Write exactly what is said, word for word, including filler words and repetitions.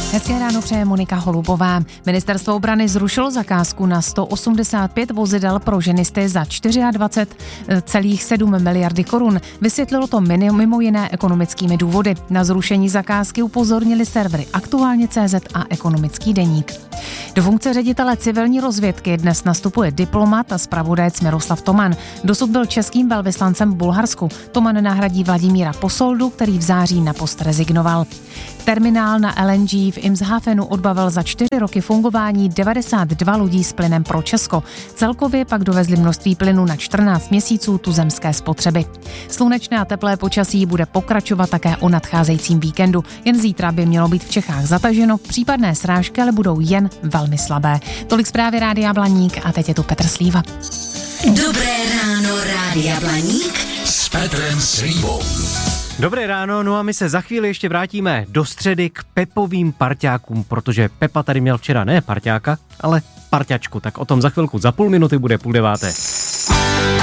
Hezké ráno přeje Monika Holubová. Ministerstvo obrany zrušilo zakázku na sto osmdesát pět vozidel pro ženisty za dvacet čtyři celá sedm miliardy korun. Vysvětlilo to mimo jiné ekonomickými důvody. Na zrušení zakázky upozornili servery Aktuálně tečka cé zet a Ekonomický deník. Do funkce ředitele civilní rozvědky dnes nastupuje diplomat a zpravodajec Miroslav Toman. Dosud byl českým velvyslancem v Bulharsku. Toman nahradí Vladimíra Posoldu, který v září na post rezignoval. Terminál na el en gé v Imshafenu odbavil za čtyři roky fungování devadesát dva lodí s plynem pro Česko. Celkově pak dovezli množství plynu na čtrnáct měsíců tuzemské spotřeby. Slunečné a teplé počasí bude pokračovat také o nadcházejícím víkendu. Jen zítra by mělo být v Čechách zataženo, případné srážky ale budou jen velmi slabé. Tolik zprávy Rádia Blaník a teď je tu Petr Slíva. Dobré ráno, Rádia Blaník s Petrem Slívou. Dobré ráno, no a my se za chvíli ještě vrátíme do středy k Pepovým parťákům, protože Pepa tady měl včera ne parťáka, ale parťačku, tak o tom za chvilku, za půl minuty bude půl deváté.